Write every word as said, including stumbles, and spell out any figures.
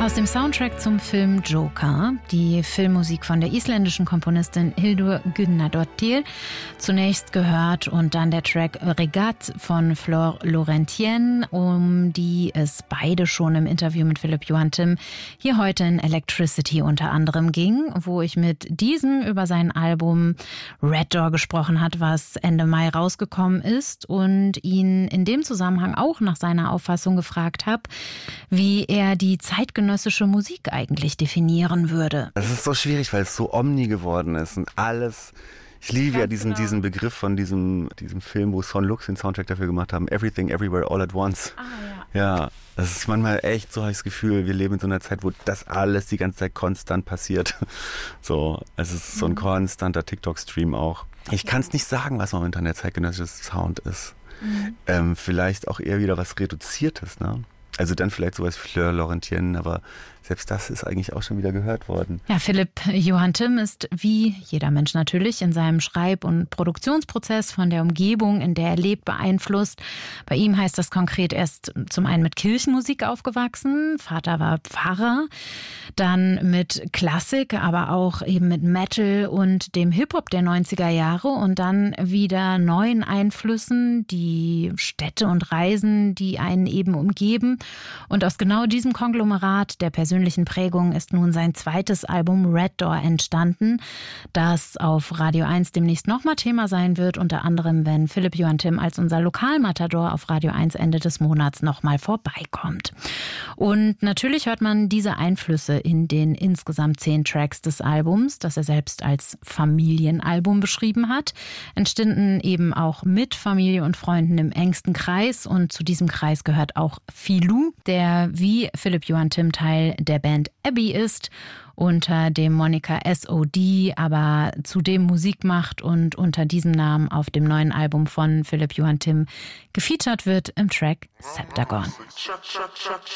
Aus dem Soundtrack zum Film Joker, die Filmmusik von der isländischen Komponistin Hildur Guðnadóttir, zunächst gehört, und dann der Track Regat von Flor Laurentien, um die es beide schon im Interview mit Philipp Johann Timm hier heute in Electricity unter anderem ging, wo ich mit diesem über sein Album Red Door gesprochen hat, was Ende Mai rausgekommen ist, und ihn in dem Zusammenhang auch nach seiner Auffassung gefragt habe, wie er die zeitgenössische Musik eigentlich definieren würde. Das ist so schwierig, weil es so omni geworden ist und alles. Ich liebe Ganz ja diesen, genau. diesen Begriff von diesem, diesem Film, wo Son Lux den Soundtrack dafür gemacht haben. Everything, Everywhere, All at Once. Ah, ja. Ja, das ist manchmal echt so, habe ich das Gefühl, wir leben in so einer Zeit, wo das alles die ganze Zeit konstant passiert. So, es ist so ein mhm. konstanter TikTok-Stream auch. Ich kann es nicht sagen, was momentan der zeitgenössische Sound ist. Mhm. Ähm, vielleicht auch eher wieder was Reduziertes, ne? Also dann vielleicht sowas wie Fleur Laurentien, aber selbst das ist eigentlich auch schon wieder gehört worden. Ja, Philipp Johann Timm ist wie jeder Mensch natürlich in seinem Schreib- und Produktionsprozess von der Umgebung, in der er lebt, beeinflusst. Bei ihm heißt das konkret, er ist zum einen mit Kirchenmusik aufgewachsen, Vater war Pfarrer, dann mit Klassik, aber auch eben mit Metal und dem Hip-Hop der neunziger Jahre und dann wieder neuen Einflüssen, die Städte und Reisen, die einen eben umgeben. Und aus genau diesem Konglomerat der persönlichen Prägung ist nun sein zweites Album Red Door entstanden, das auf Radio eins demnächst nochmal Thema sein wird, unter anderem, wenn Philipp Johann Timm als unser Lokalmatador auf Radio eins Ende des Monats nochmal vorbeikommt. Und natürlich hört man diese Einflüsse in den insgesamt zehn Tracks des Albums, das er selbst als Familienalbum beschrieben hat, entstanden eben auch mit Familie und Freunden im engsten Kreis, und zu diesem Kreis gehört auch Filou, der wie Philipp Johann Timm Teil der Band Abbey ist, unter dem Moniker S O D, aber zudem Musik macht und unter diesem Namen auf dem neuen Album von Philipp Johann Timm gefeatured wird im Track Septagon.